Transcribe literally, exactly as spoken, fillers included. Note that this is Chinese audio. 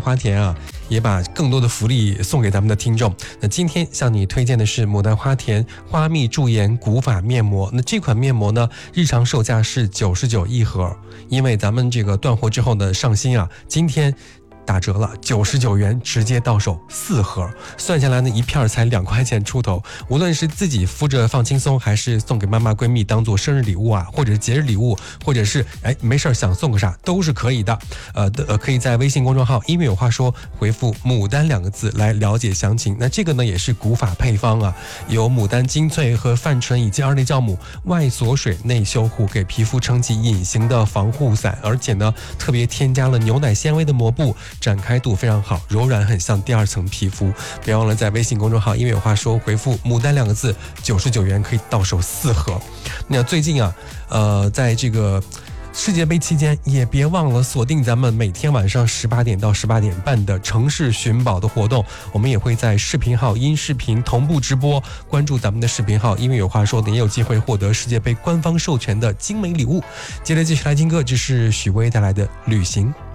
花田啊，也把更多的福利送给咱们的听众。那今天向你推荐的是牡丹花田花蜜驻颜古法面膜。那这款面膜呢，日常售价是九十九一盒，因为咱们这个断货之后的上新啊，今天打折了，九十九元直接到手四盒，算下来呢，一片才两块钱出头。无论是自己敷着放轻松，还是送给妈妈闺蜜当做生日礼物啊，或者是节日礼物，或者是哎没事想送个啥都是可以的。呃呃，可以在微信公众号“音乐有话说”回复“牡丹”两个字来了解详情。那这个呢也是古法配方啊，有牡丹精粹和泛醇以及二类酵母，外锁水内修护，给皮肤撑起隐形的防护伞，而且呢特别添加了牛奶纤维的膜布。展开度非常好，柔软很像第二层皮肤。别忘了在微信公众号“音乐有话说”回复“牡丹”两个字，九十九元可以到手四盒。那最近啊，呃，在这个世界杯期间，也别忘了锁定咱们每天晚上十八点到十八点半的城市寻宝的活动。我们也会在视频号音视频同步直播，关注咱们的视频号“音乐有话说”的，也有机会获得世界杯官方授权的精美礼物。接着继续来听歌，这是许巍带来的《旅行》。